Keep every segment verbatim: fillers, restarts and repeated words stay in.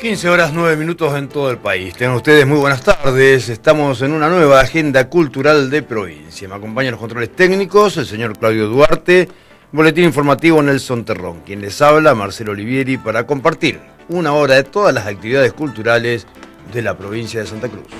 quince horas nueve minutos en todo el país. Tengan ustedes muy buenas tardes. Estamos en una nueva agenda cultural de provincia. Me acompañan los controles técnicos, el señor Claudio Duarte, boletín informativo Nelson Terrón. Quien les habla, Marcelo Olivieri, para compartir una hora de todas las actividades culturales de la provincia de Santa Cruz.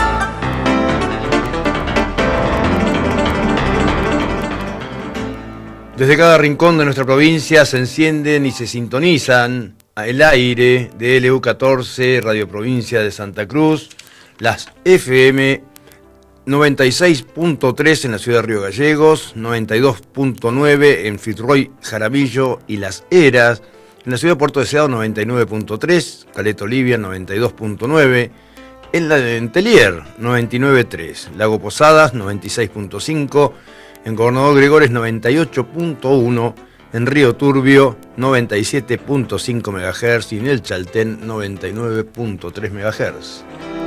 Desde cada rincón de nuestra provincia se encienden y se sintonizan el aire de L U catorce, Radio Provincia de Santa Cruz, las F M noventa y seis punto tres en la ciudad de Río Gallegos, noventa y dos punto nueve en Fitzroy, Jaramillo y Las Heras, en la ciudad de Puerto Deseado noventa y nueve punto tres, Caleta Olivia noventa y dos punto nueve, en la de Entelier noventa y nueve punto tres, Lago Posadas noventa y seis punto cinco, en Gobernador Gregores noventa y ocho punto uno, en Río Turbio noventa y siete punto cinco megahertz y en el Chaltén noventa y nueve punto tres megahertz.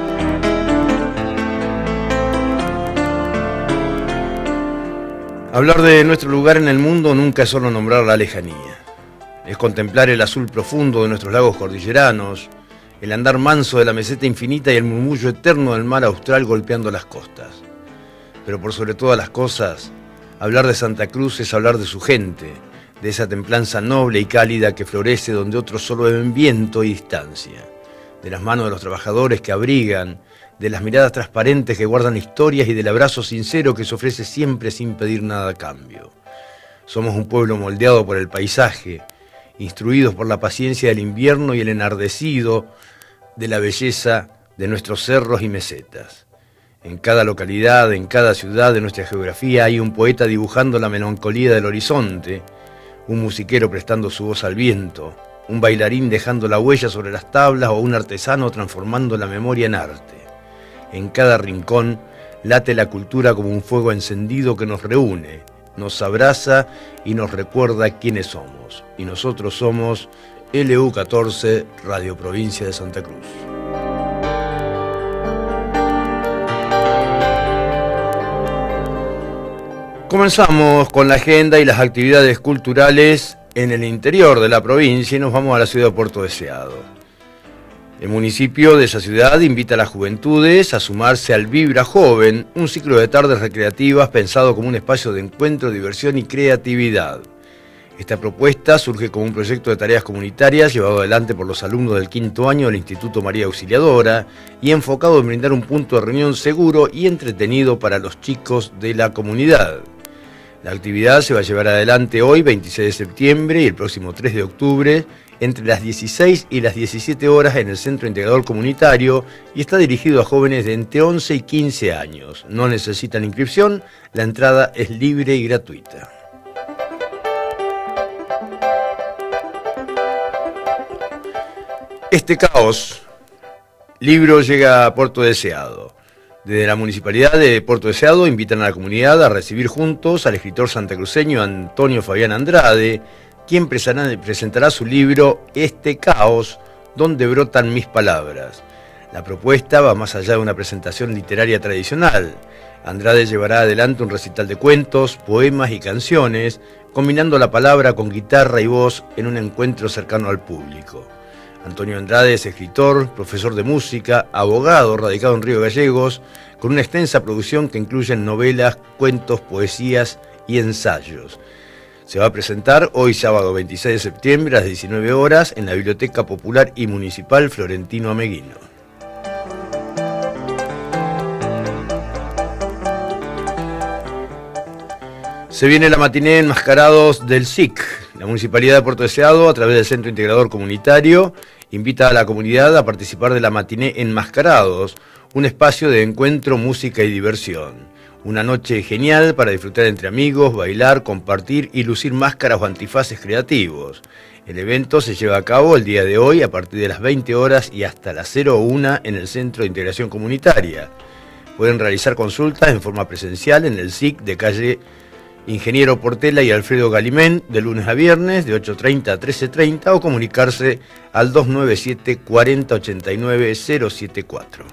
Hablar de nuestro lugar en el mundo nunca es solo nombrar la lejanía. Es contemplar el azul profundo de nuestros lagos cordilleranos, el andar manso de la meseta infinita y el murmullo eterno del mar austral golpeando las costas. Pero por sobre todas las cosas, hablar de Santa Cruz es hablar de su gente, de esa templanza noble y cálida que florece donde otros solo ven viento y distancia, de las manos de los trabajadores que abrigan, de las miradas transparentes que guardan historias y del abrazo sincero que se ofrece siempre sin pedir nada a cambio. Somos un pueblo moldeado por el paisaje, instruidos por la paciencia del invierno y el enardecido de la belleza de nuestros cerros y mesetas. En cada localidad, en cada ciudad de nuestra geografía hay un poeta dibujando la melancolía del horizonte, un musiquero prestando su voz al viento, un bailarín dejando la huella sobre las tablas o un artesano transformando la memoria en arte. En cada rincón late la cultura como un fuego encendido que nos reúne, nos abraza y nos recuerda quiénes somos. Y nosotros somos L U catorce, Radio Provincia de Santa Cruz. Comenzamos con la agenda y las actividades culturales en el interior de la provincia y nos vamos a la ciudad de Puerto Deseado. El municipio de esa ciudad invita a las juventudes a sumarse al Vibra Joven, un ciclo de tardes recreativas pensado como un espacio de encuentro, diversión y creatividad. Esta propuesta surge como un proyecto de tareas comunitarias llevado adelante por los alumnos del quinto año del Instituto María Auxiliadora y enfocado en brindar un punto de reunión seguro y entretenido para los chicos de la comunidad. La actividad se va a llevar adelante hoy, veintiséis de septiembre, y el próximo tres de octubre, entre las dieciséis y las diecisiete horas en el Centro Integrador Comunitario y está dirigido a jóvenes de entre once y quince años. No necesitan inscripción, la entrada es libre y gratuita. Este caos, libro llega a Puerto Deseado. Desde la Municipalidad de Puerto Deseado invitan a la comunidad a recibir juntos al escritor santacruceño Antonio Fabián Andrade, quien presentará su libro Este caos, donde brotan mis palabras. La propuesta va más allá de una presentación literaria tradicional. Andrade llevará adelante un recital de cuentos, poemas y canciones, combinando la palabra con guitarra y voz en un encuentro cercano al público. Antonio Andrade es escritor, profesor de música, abogado radicado en Río Gallegos, con una extensa producción que incluye novelas, cuentos, poesías y ensayos. Se va a presentar hoy sábado veintiséis de septiembre a las diecinueve horas en la Biblioteca Popular y Municipal Florentino Ameguino. Se viene la matiné Enmascarados del S I C. La Municipalidad de Puerto Deseado, a través del Centro Integrador Comunitario, invita a la comunidad a participar de la matiné Enmascarados, un espacio de encuentro, música y diversión. Una noche genial para disfrutar entre amigos, bailar, compartir y lucir máscaras o antifaces creativos. El evento se lleva a cabo el día de hoy a partir de las veinte horas y hasta las cero una en el Centro de Integración Comunitaria. Pueden realizar consultas en forma presencial en el S I C de calle Ingeniero Portela y Alfredo Galimén, de lunes a viernes, de ocho treinta a trece treinta, o comunicarse al dos nueve siete, cuarenta, ochenta y nueve, cero siete cuatro.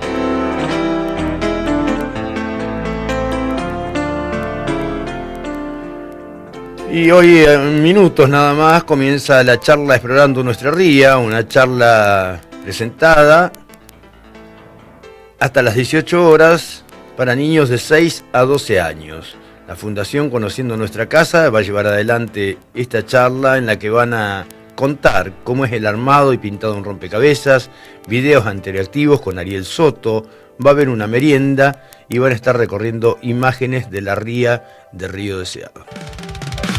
Y hoy, en minutos nada más, comienza la charla Explorando Nuestra Ría, una charla presentada hasta las dieciocho horas para niños de seis a doce años. La Fundación Conociendo Nuestra Casa va a llevar adelante esta charla en la que van a contar cómo es el armado y pintado de un rompecabezas, videos interactivos con Ariel Soto, va a haber una merienda y van a estar recorriendo imágenes de la ría de Río Deseado.